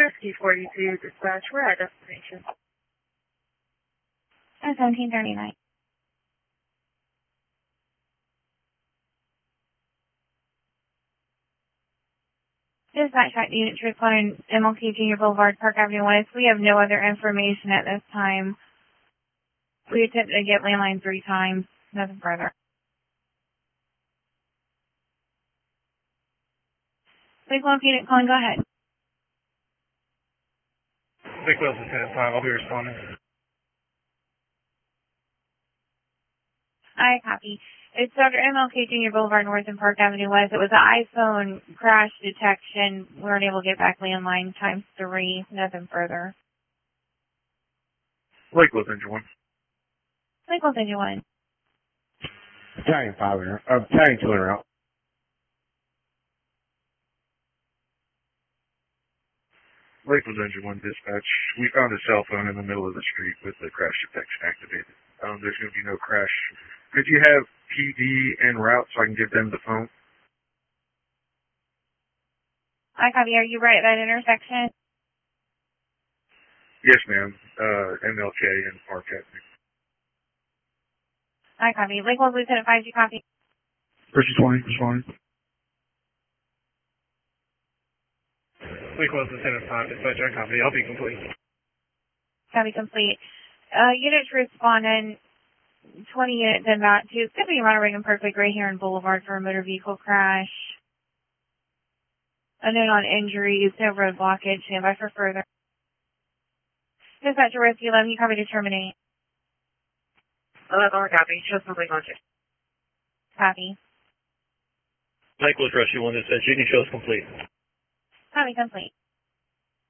Rescue 42 dispatch, we're at destination. 1739. Dispatch at unit to respond in MLK Junior Boulevard, Park Avenue West. We have no other information at this time. We attempted to get landline 3 times. Nothing further. Big Wolf unit calling, go ahead. Big Wolf Lieutenant 5, I'll be responding. I copy. It's Dr. MLK Junior Boulevard North and Park Avenue West. It was an iPhone crash detection. We weren't able to get back landline times 3. Nothing further. Lake Wolf Engine 1. Lake Wolf Engine 1. Battalion 5 Battalion 2 in route. Lake Wolf Engine 1 dispatch. We found a cell phone in the middle of the street with the crash detection activated. There's going to be no crash. Could you have PD en route so I can give them the phone? I copy. Are you right at that intersection? Yes, ma'am. MLK and Park Avenue. I copy. Lake Wolf Lieutenant 5, you copy? Purchase 20, responding. Lake Wolf Lieutenant 5, dispatch, I copy. I'll be complete. Copy complete. Units responding. 20 units and about 2. It's going to be Ronald Reagan Parkway, Greyhaven Boulevard for a motor vehicle crash. Unknown on injuries, no road blockage. Stand by for further. Dispatcher Rescue 11, you copy to terminate. 11 copy, shows complete launcher. Copy. Lake Wolf Rescue 1 dispatch, you can show us complete. Copy complete.